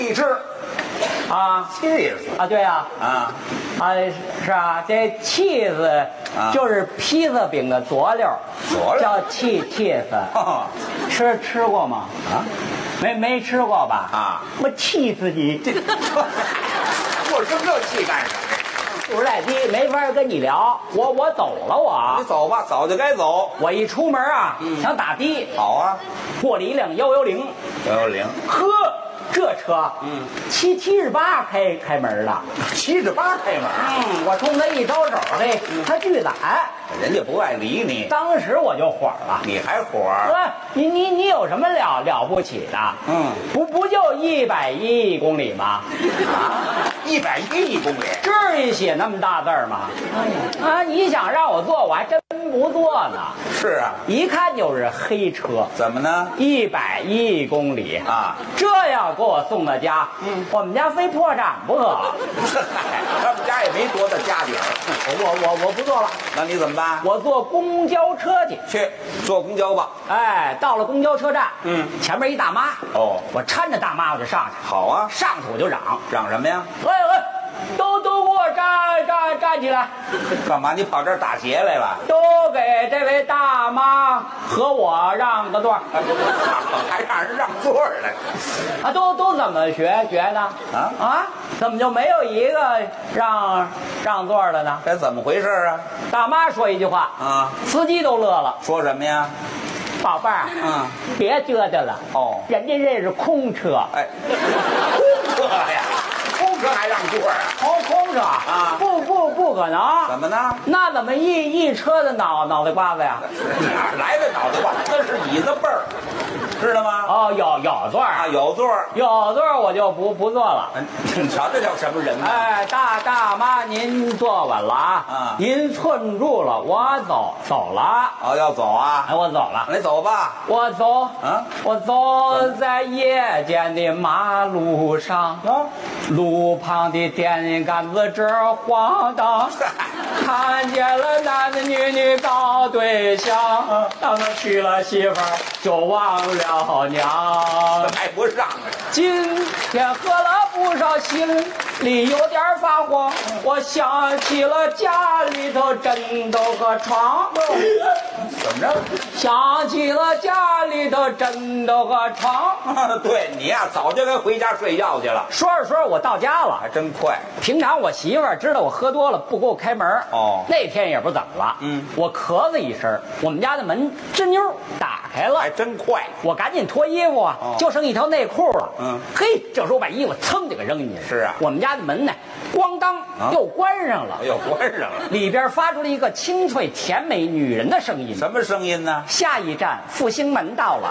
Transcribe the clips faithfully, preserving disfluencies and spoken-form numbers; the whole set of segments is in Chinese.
气吃啊， 气死啊，对啊， 啊！ 啊是啊，这 cheese 啊就是披萨饼的佐料， 佐料叫 cheese cheese， 哦吃吃过吗？ 啊， 没没吃过吧？ 啊， 我气死你！ 这我生这气干什么？ 不是赖逼，没法跟你聊。我我走了我， 你走吧，早就该走。 我一出门啊， 嗯想打的， 好啊， 过了一辆幺幺零， 幺幺零， 呵，这车， 嗯， 七七十八开开门了。 七十八开门， 嗯，我冲他一招手，嘿，他拒载。 人家不爱理你， 当时我就火了。 你还火儿？ 说你你你有什么了了不起的？ 嗯， 不不就一百一公里吗？ 啊，一百一一公里， 至于写那么大字儿吗？啊，你想让我坐，我还真不坐呢。 是啊， 一看就是黑车， 怎么呢？ 一百一公里啊， 这要给我送到家， 嗯， 我们家非破产不可。 他们家也没多大家底儿， 我我我不坐了， 那你怎么办？ 我坐公交车去。 去坐公交吧。 哎，到了公交车站， 嗯， 前面一大妈， 哦， 我搀着大妈我就上去， 好啊， 上去我就嚷， 嚷什么呀？ 喂喂，都都给我站站站起来， 干嘛？你跑这儿打劫来了？ 都给这位大妈和我让个座儿。 还让人让座儿来？ 啊，都都怎么学学的？ 啊啊，怎么就没有一个让让座儿的呢？ 这怎么回事啊？ 大妈说一句话， 啊， 司机都乐了。 说什么呀？ 宝贝儿， 嗯， 别折腾了。 哦人家这是空车， 哎，空车呀，空车还让座啊？ 空空车啊不不不可能。 怎么呢？ 那怎么一一车的脑脑袋瓜子呀？ 哪儿来的脑袋瓜？那是椅子背儿，知道吗？ 哦，有有座儿啊，有座儿。 有座儿我就不不坐了。 嗯，你瞧这叫什么人呢？ 哎，大大妈，您坐稳了啊！ 啊您寸住了，我走走了。 哦，要走啊？ 哎，我走了。 你走吧。 我走， 啊我走在夜间的马路上， 啊， 路旁的电杆子这儿晃荡，看见了男男女女搞对象，到那娶了媳妇儿就忘了娘。 还不上啊？ 今天喝了不少，心里有点发慌。我想起了家里头枕头和床， 怎么着？ 想起了家里头枕头和床。 对你呀、早就该回家睡觉去了。 说着说着，我到家了。 还真快。 平常我媳妇儿知道我喝多了，不给我开门。 哦那天也不怎么了。 嗯， 我咳嗽一声，我们家的门吱妞打开了。 还真快。 我赶紧脱衣服啊， 哦就剩一条内裤了。 嗯， 嘿，这时候我把衣服噌就给扔进去了。 是啊我们家的门呢，咣当啊又关上了， 又关上了。 里边发出了一个清脆甜美女人的声音。 什么声音呢？ 下一站复兴门到了。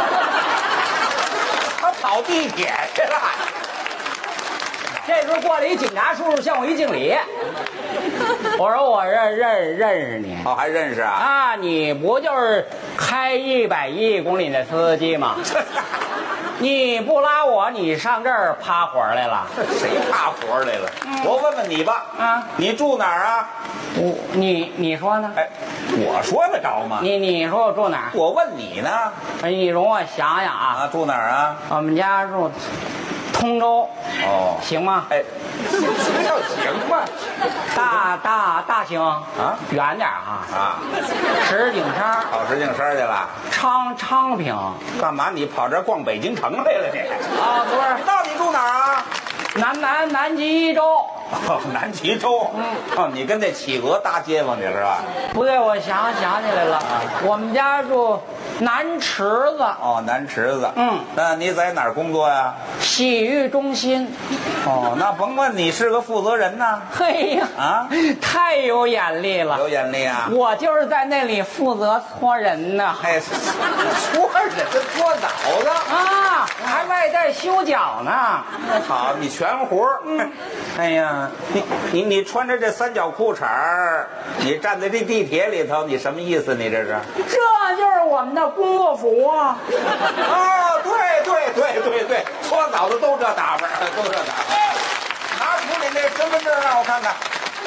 他跑地铁去了。 这时候过来一警察叔叔向我一敬礼，我说我认认认识你哦，还认识啊？ 啊，你不就是开一百一公里的司机吗？你不拉我，你上这儿趴活来了？ 谁趴活来了？我问问你吧。 啊， 你住哪儿啊？ 我你你说呢？ 哎，我说得着吗？ 你你说我住哪儿？ 我问你呢。 哎你容我想想啊， 啊，住哪儿啊？ 我们家住通州， 哦， 行吗？ 哎，什么叫行吗？ 大大大兴啊， 远点儿哈啊， 石景山、 跑石景山去了？ 昌昌平干嘛？你跑这儿逛北京城来了你？ 啊，不是你到底住哪儿啊？ 南南南极洲。 哦，南齐州。 嗯， 哦，你跟那企鹅搭街坊去是吧？ 不对，我想想起来了，我们家住南池子哦，南池子。 嗯， 那你在哪儿工作呀？ 洗浴中心。 哦，那甭问你是个负责人呐。 嘿呀， 啊， 太有眼力了！ 有眼力啊！ 我就是在那里负责搓人呢。 哎，搓人家搓脑子。 啊，还外带修脚呢。 好，你全活儿。 嗯， 哎呀，你你你穿着这三角裤衩儿，你站在这地铁里头，你什么意思？你这是？ 这就是我们的工作服啊！ 哦，对对对对对，搓脑子都这打扮，都这打扮。拿出你那身份证让我看看，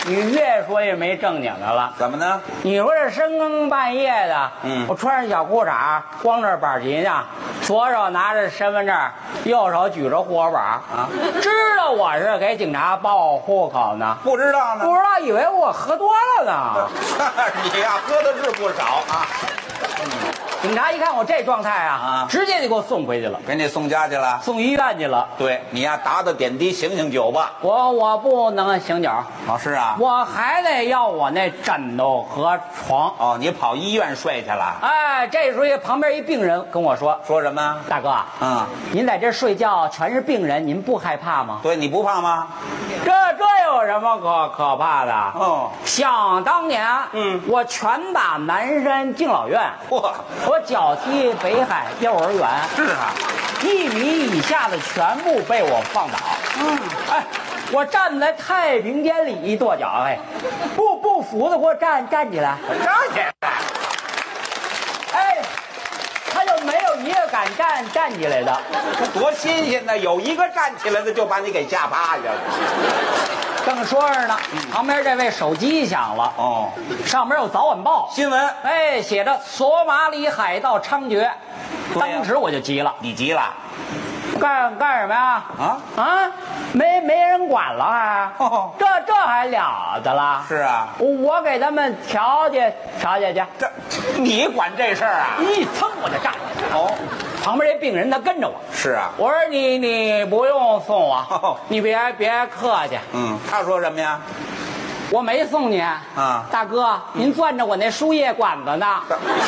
你越说越没正经的了。 怎么呢？ 你说这深更半夜的， 嗯我穿着小裤衩，光着板筋呢，左手拿着身份证，右手举着户口本啊，知道我是给警察报户口呢？ 不知道呢。 不知道，以为我喝多了呢。 你呀，喝的是不少啊。 警察一看我这状态啊， 啊直接就给我送回去了， 给你送家去了。 送医院去了。 对你呀，打打点滴，醒醒酒吧。 我我不能醒酒， 老师啊， 我还得要我那枕头和床。 哦，你跑医院睡去了？ 哎，这时候旁边一病人跟我说说什么？ 大哥， 嗯， 您在这睡觉全是病人，您不害怕吗？ 对，你不怕吗？ 这这有什么可可怕的？ 哦， 想当年， 嗯我拳打南山敬老院， 嚯， 我脚踢北海幼儿园， 是啊， 一米以下的全部被我放倒。嗯，哎，我站在太平间里一跺脚，哎，不不服的给我站站起来， 站起来。 哎，他就没有一个敢站站起来的。 这多新鲜呢！有一个站起来的就把你给吓趴下了。 正说着呢，旁边这位手机响了， 哦， 上面有早晚报新闻， 哎，写着索马里海盗猖獗。 对呀当时我就急了， 你急了？ 干干什么呀？ 啊啊，没没人管了啊？ 哦这这还了得了？ 是啊， 我给他们调解调解去。 这你管这事儿啊？ 一蹭我就站起来。 哦， 旁边这病人他跟着我， 是啊， 我说你你不用送我， 哦你别别客气， 嗯，他说什么呀？ 我没送你啊大哥，您攥着我那输液管子呢。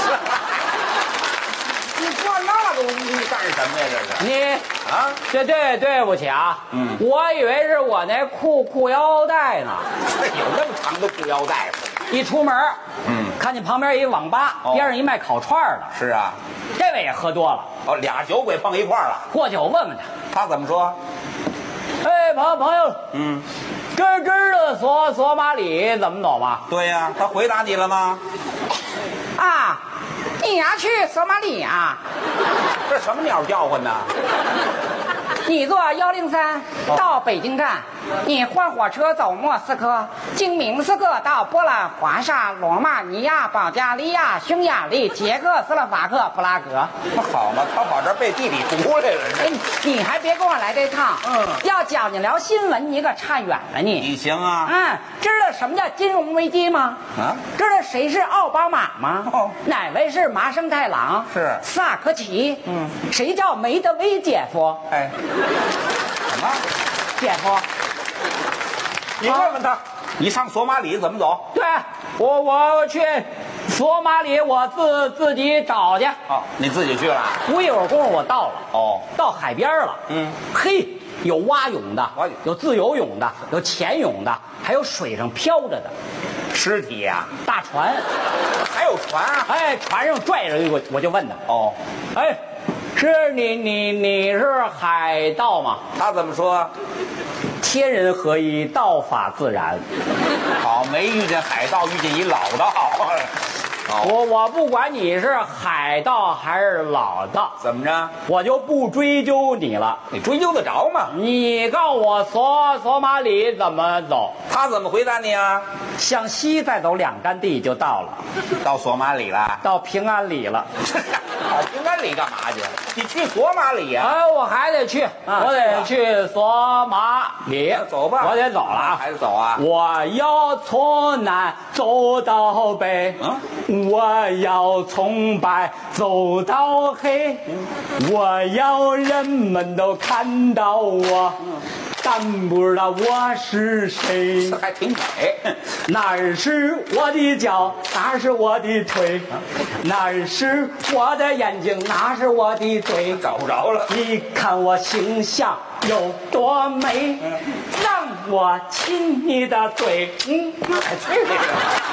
你转那个屋干什么呀？这是你啊？ 对对对不起啊， 嗯我以为是我那裤裤腰带呢。 有那么长的裤腰带吗？ 一出门， 嗯看见旁边一网吧， 哦边上一卖烤串的， 是啊， 这位也喝多了， 哦，俩酒鬼碰一块儿了。 过去我问问他， 他怎么说？ 哎，朋朋友， 嗯， 知知道索索马里怎么走吗？ 对呀、他回答你了吗？ 啊，你要去索马里啊？ 这什么鸟叫唤呢？ 你坐幺零三到北京站，你换火车走莫斯科，经明斯克到波兰、华沙、罗马尼亚、保加利亚、匈牙利、捷克斯洛伐克、布拉格。 那好嘛，他跑这儿背地理图来了。 哎，你还别跟我来这套。 嗯要讲究聊新闻，你可差远了你。 你行啊？ 嗯，知道什么叫金融危机吗？ 啊， 知道谁是奥巴马吗？ 哦哪位是麻生太郎？ 是萨科齐。 嗯， 谁叫梅德韦姐夫？ 哎，什么？ 姐夫。 你问问他，你上索马里怎么走？ 对，我我去索马里，我自自己找去。 哦，你自己去了？ 不一会儿功夫我到了， 哦， 到海边了。 嗯， 嘿，有蛙泳的蛙泳， 有自由泳的，有潜泳的，还有水上漂着的尸体呀、 大船。 还有船啊？ 哎，船上拽着我，我就问他， 哦， 哎，是你你你是海盗吗？ 他怎么说？ 天人合一，道法自然。 好，没遇见海盗，遇见一老道。哦， 我我不管你是海盗还是老道， 怎么着？ 我就不追究你了。 你追究得着吗？ 你告诉我索索马里怎么走？ 他怎么回答你啊？ 向西再走两站地就到了， 到索马里了。 到平安里了。 跑平安里干嘛去？你去索马里呀、 哎，我还得去， 啊我得去索马里。 走吧， 我得走了啊， 还得走啊？ 我要从南走到北， 嗯， 我要从白走到黑，我要人们都看到我，但不知道我是谁这。还挺美。 哪儿是我的脚，哪儿是我的腿，哪儿是我的眼睛，哪是我的嘴。 找不着了。 你看我形象有多美，让我亲你的嘴。嗯， 还这个？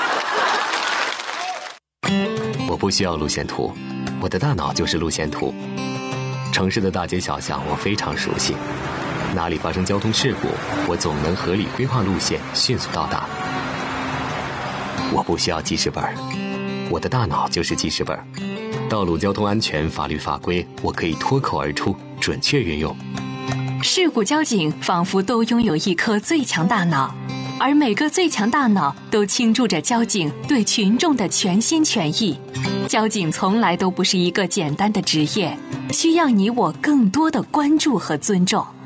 我不需要路线图，我的大脑就是路线图。城市的大街小巷我非常熟悉，哪里发生交通事故，我总能合理规划路线，迅速到达。我不需要记事本，我的大脑就是记事本。道路交通安全法律法规，我可以脱口而出，准确运用。 事故交警仿佛都拥有一颗最强大脑， 而每个最强大脑都倾注着交警对群众的全心全意。交警从来都不是一个简单的职业，需要你我更多的关注和尊重。